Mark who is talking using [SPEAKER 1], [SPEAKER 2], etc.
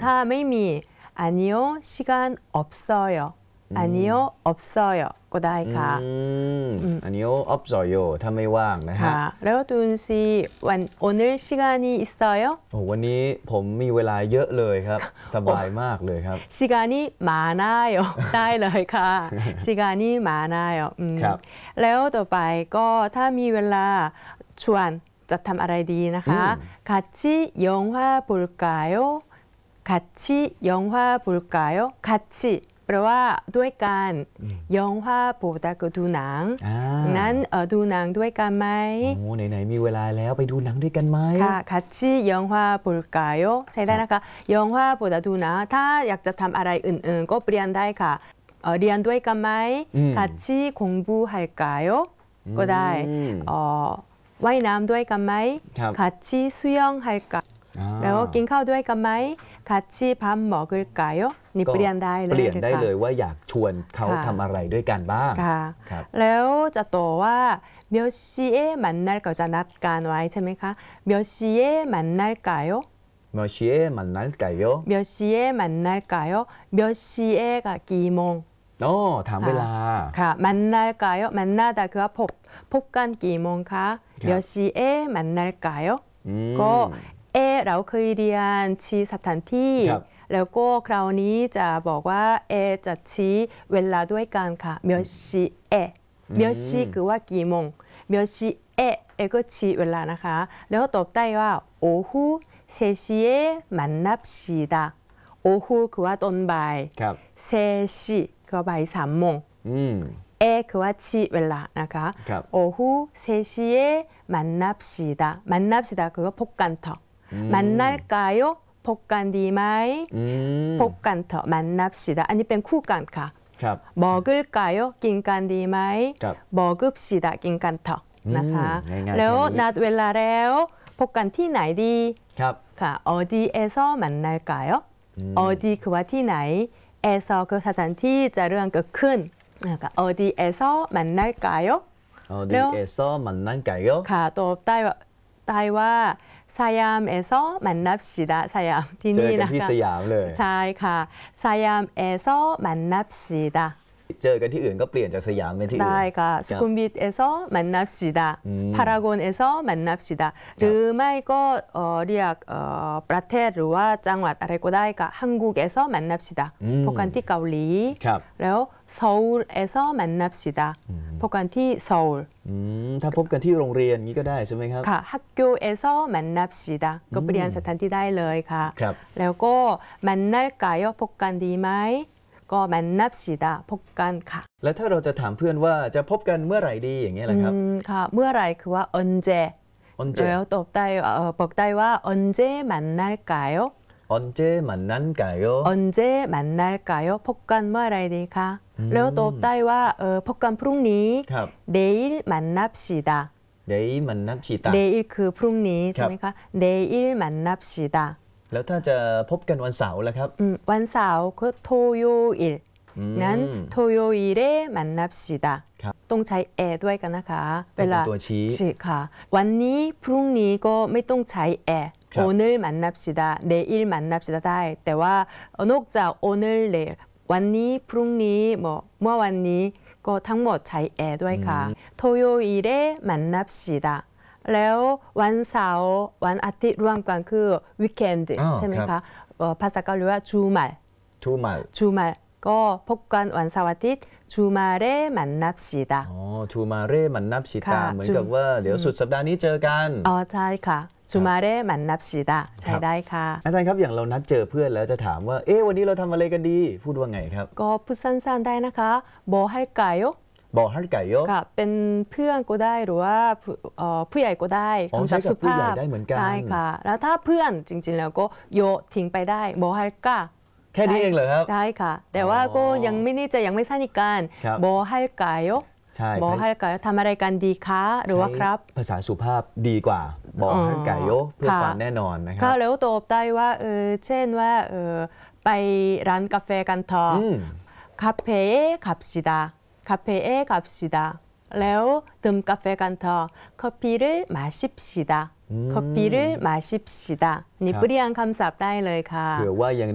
[SPEAKER 1] ถ้าไม่มี아니요 시간 없어요 아니요 없어요ก็ได้ค่ะ
[SPEAKER 2] 아니요 없어요ถ้าไม่ว่างนะฮะ
[SPEAKER 1] แล้วตุนซีวัน오늘 시간이 있어요
[SPEAKER 2] วันนี้ผมมีเวลาเยอะเลยครับสบายมากเลยครับ
[SPEAKER 1] 시간이 많아요 ได้เลยค่ะ시간이 많아요 แล้วต่อไปก็ถ้ามีเวลาชวนจะทำอะไรดีนะคะ 같이 영화 볼까요 같이 영화 볼까요 같이แปลว่าด้วยกันยองว่าโปรดก็ดูหนังงั้นดูหนังด้วยกันไหม
[SPEAKER 2] โอ้ไหนๆมีเวลาแล้วไปดูหนังด้วยกันไหม
[SPEAKER 1] ค่ะ같이 영화 볼까요ใช้ได้นะคะยองว่าโปรดดูหนังถ้าอยากจะทำอะไรอื่นๆก็เปลี่ยนได้ค่ะเรียนด้วยกันไหม같이 공부할까요ก็ได้ว่ายน้ำด้วยกันไหม같이 수영할까แล้วกินข้าวด้วยกันไหม같이 밥 먹을까요นี่เปลี่ยนได้เลย
[SPEAKER 2] เปลี่ยนได้เลยว่าอยากชวนเขาทำอะไรด้วยกันบ้าง
[SPEAKER 1] แล้วจะต่อว่า몇 시에 만날까จะนัดกันไว้ใช่ไหมคะ몇 시에 만날까요
[SPEAKER 2] 몇 시에 만날까요
[SPEAKER 1] 몇 시에 만날까요 몇 시에가กี่โมง
[SPEAKER 2] ถามเวลา
[SPEAKER 1] ค่ะ 만날까요 만나다คือว่าพบกันกี่โมงคะ몇 시에 만날까요ก็เราเคยเรียนชี้สถานที่แล้วก็คราวนี้จะบอกว่าจะชี้เวลาด้วยกันค่ะ몇 시에 몇 시คือว่ากี่โมง몇 시에ก็ชี้เวลานะคะแล้วตอบได้ว่า오후 3시에 만납시다 오후คือว่าตอนบ่าย3시คือว่าบ่าย3 โมงคือว่าชี้เวลานะคะ오후 3시에 만납시다 만납시다คือว่าพบกันเถอะ만날까요พบกันดีไหมพบกันเถอะ만납시다อันนี้เป็นคู่กันค่ะ먹을까요กินกันดีไหม먹읍시다กินกันเถอะนะคะแล้วนัดเวลาแล้วพบกันที่ไหนดีค่ะ어디에서 만날까요 어디คือว่าที่ไหน에서คือสถานที่จะเรื่องเกิดขึ้นนะคะ어디에서 만날까요
[SPEAKER 2] 어디에서 만날까요
[SPEAKER 1] ค่ะตอบได้ว่า사얌에서 만납시다. 사얌ที่นี่นะคะ
[SPEAKER 2] ที่สยามเลย
[SPEAKER 1] ใช่ค่ะ 사얌에서 만납시다.
[SPEAKER 2] เจอกันที่อื่นก็เปลี่ยนจากสยามเป็นที่อื่น
[SPEAKER 1] ได้ค่ะสุขุมวิท에서 만납시다. 파라곤에서 만납시다. หรือไม่ก็เรียกประเทศหรือว่าจังหวัดอะไรก็ได้ค่ะ한국에서 만납시다. พบกันที่เกาหลีแล้ว서울에서 만납시다. พบกันที่โซล
[SPEAKER 2] ถ้าพบกันที่โรงเรียนนี้ก็ได้ใช่ไหมครับ
[SPEAKER 1] ค่ะ학교에서 만납시다. ก็เปลี่ยนสถานที่ได้เลยค่ะแล้วก็만날까요พบกันดีไหมก็만납시다พบกันค่ะ
[SPEAKER 2] แล้วถ้าเราจะถามเพื่อนว่าจะพบกันเมื่อไหร่ดีอย่างเงี้ยแหละครับ
[SPEAKER 1] ค่ะเมื่อไหร่คือว่า언제แล้วตอบได้บอกได้ว่า언제 만날까요
[SPEAKER 2] 언제 만날까요
[SPEAKER 1] 언제 만날까요พบกันเมื่อไหร่ดีคะแล้วตอบได้ว่าพบกันพรุ่งนี้내일 만납시다
[SPEAKER 2] 내일 만납시다
[SPEAKER 1] 내일คือพรุ่งนี้ใช่ไหมคะ내일 만납시다
[SPEAKER 2] แล้วถ้าจะพบกันวันเสาร์ล่ะครับ
[SPEAKER 1] วันเสาร์คือ토요일งั้น토요일에 만납시다ต้องใช้ด้วยกันนะคะ
[SPEAKER 2] เวลาตัวชี้
[SPEAKER 1] ค่ะวันนี้พรุ่งนี้ก็ไม่ต้องใช้오늘 만납시다 내일 만납시다ได้แต่ว่านอกจาก오늘 내일วันนี้พรุ่งนี้เมื่อวันนี้ก็ทั้งหมดใช้ด้วยค่ะ토요일에 만납시다แล้ววันเสาร์วันอาทิตย์รวมกันคือวีคเอนด์ใช่ไหมคะภาษาเกาหลีว่า주말ก็พบกันวันเสาร์อาทิตย์주말에 만납시다
[SPEAKER 2] 주말에 만납시다เหมือนกับว่าเดี๋ยวสุดสัปดาห์นี้เจอกัน
[SPEAKER 1] ใช่ค่ะ주말에 만납시다ใช่ได้ค่ะ
[SPEAKER 2] อาจารย์ครับอย่างเรานัดเจอเพื่อนแล้วจะถามว่าวันนี้เราทำอะไรกันดีพูดว่าไงครับ
[SPEAKER 1] ก็พูดสั้นๆได้นะคะ뭐 할까요
[SPEAKER 2] บอกให้ไก่ยก
[SPEAKER 1] ค่ะเป็นเพื่อนก็ได้หรือว่าผู้ใหญ่ก็ได้
[SPEAKER 2] คำศัพท์สุภาพได้เหมือนกัน
[SPEAKER 1] ใช่ค่ะแล้วถ้าเพื่อนจริงๆแล้วก็โยทิ้งไปได้บอกให้ก้า
[SPEAKER 2] แค่นี้เองเหรอครับ
[SPEAKER 1] ได้ค่ะแต่ว่าก็ยังไม่นี่จะยังไม่สนิทกันบอกให้ไก่ยกบอกให้ไก่ทำอะไรกันดีคะหรือว่าครับ
[SPEAKER 2] ภาษาสุภาพดีกว่าบอกให้ไก่ยกเพื่อความแน่นอนนะครับ
[SPEAKER 1] ก็แล้วตอบได้ว่าเช่นว่าไปร้านกาแฟกันเถอะ카페에 갑시다 카페에 갑시다. แล้วดื่มกาแฟกันเถอะ커피를 마십시다. 커피를 마십시다. นี่เปลี่ยนคำศัพท์ได้เลยค่ะ
[SPEAKER 2] เผื่อว่ายัง